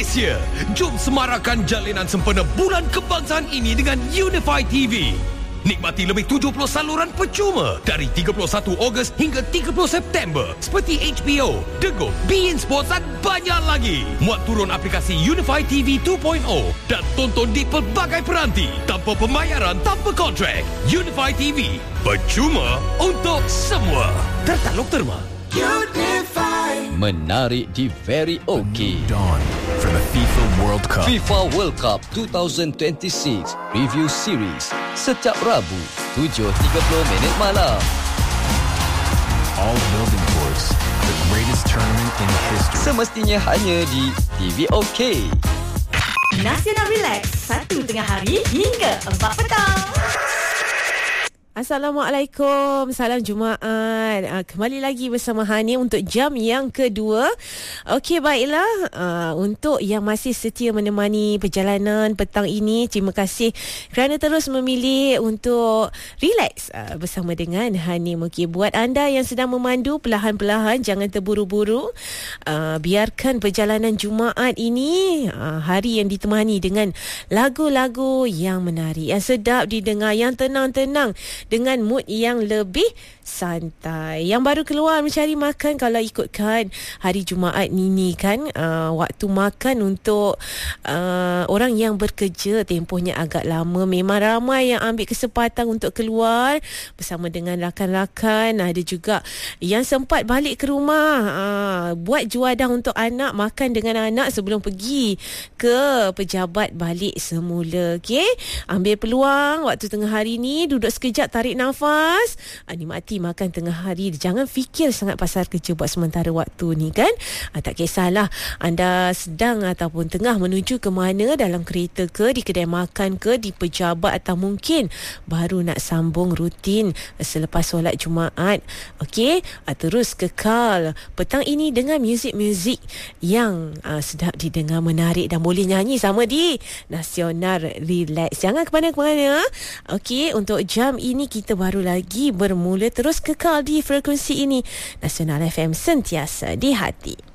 Malaysia. Jom semarakan jalinan sempena Bulan Kebangsaan ini dengan Unify TV. Nikmati lebih 70 saluran percuma dari 31 Ogos hingga 30 September seperti HBO, Dego, beIN Sports dan banyak lagi. Muat turun aplikasi Unify TV 2.0 dan tonton di pelbagai peranti tanpa pembayaran, tanpa kontrak. Unify TV, percuma untuk semua. Tertaluk terma. Unify. Menarik di Very OK. Dawn for the FIFA World Cup. FIFA World Cup 2026 Review Series setiap Rabu 7.30 malam. All building towards the greatest tournament in history. Semestinya hanya di TV OK. Nasional Relax 1 tengah hari hingga 4 petang. Assalamualaikum, salam Jumaat. Kembali lagi bersama Hani untuk jam yang kedua. Okey, baiklah. Untuk yang masih setia menemani perjalanan petang ini, terima kasih kerana terus memilih untuk relax bersama dengan Hani. Mungkin buat anda yang sedang memandu, perlahan-perlahan, jangan terburu-buru. Biarkan perjalanan Jumaat ini hari yang ditemani dengan lagu-lagu yang menarik, yang sedap didengar, yang tenang-tenang, dengan mood yang lebih santai. Yang baru keluar mencari makan, kalau ikutkan hari Jumaat ni kan, waktu makan untuk orang yang bekerja tempohnya agak lama. Memang ramai yang ambil kesempatan untuk keluar bersama dengan rakan-rakan. Ada juga yang sempat balik ke rumah, buat juadah untuk anak, makan dengan anak sebelum pergi ke pejabat balik semula. Okey, ambil peluang waktu tengah hari ni, duduk sekejap, tarik nafas, nikmati makan tengah hari. Jangan fikir sangat pasal kerja buat sementara waktu ni kan. Tak kisahlah anda sedang ataupun tengah menuju ke mana, dalam kereta ke, di kedai makan ke, di pejabat, atau mungkin baru nak sambung rutin selepas solat Jumaat. Okey, terus kekal petang ini dengan muzik-muzik yang sedap didengar, menarik, dan boleh nyanyi sama di Nasional Relax. Jangan ke mana-mana. Okey, untuk jam ini kita baru lagi bermula. Terus kekal di frekuensi ini. Nasional FM, sentiasa di hati.